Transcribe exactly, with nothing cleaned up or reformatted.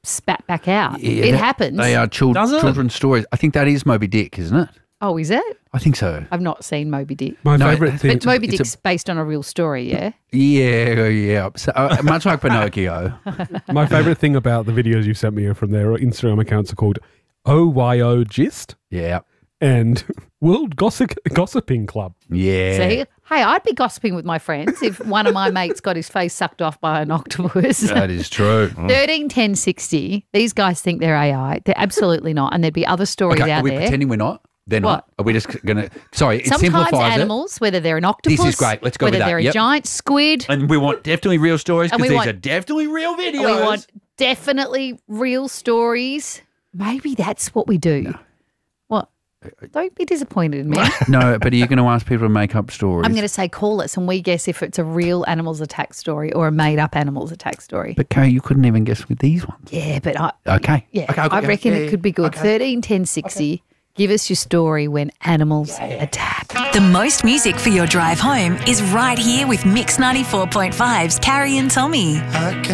spat back out. Yeah, it that- happens. They are chil- Does it? children's stories. I think that is Moby Dick, isn't it? Oh, is it? I think so. I've not seen Moby Dick. My No, favourite thing. But Moby it's a- Dick's based on a real story, yeah? Yeah, yeah. So, uh, much like Pinocchio. My favourite thing about the videos you sent me are from their Instagram accounts are called O Y O Gist Yeah. and World Gossip Gossiping Club. Yeah. See? Hey, I'd be gossiping with my friends if one of my mates got his face sucked off by an octopus. That is true. thirteen ten sixty, these guys think they're A I. They're absolutely not. And there'd be other stories Okay, out are we there. pretending we're not? They're not. What? Are we just going to... Sorry, it Sometimes simplifies animals, whether they're an octopus, This is great. Let's go whether with that. they're Yep. a giant squid, it. And we want definitely real stories And because we these want- are definitely real videos. we want definitely real stories. Maybe that's what we do. What? Don't be disappointed in me. No, but are you going to ask people to make up stories? I'm going to say call us and we guess if it's a real animals attack story or a made up animals attack story. But, Kay, you couldn't even guess with these ones. Yeah, but I, Okay. yeah, Okay, okay, I reckon yeah, it could be good. okay. thirteen ten sixty. Give us your story when animals attack. The most music for your drive home is right here with Mix ninety-four point five's Carrie and Tommy. I can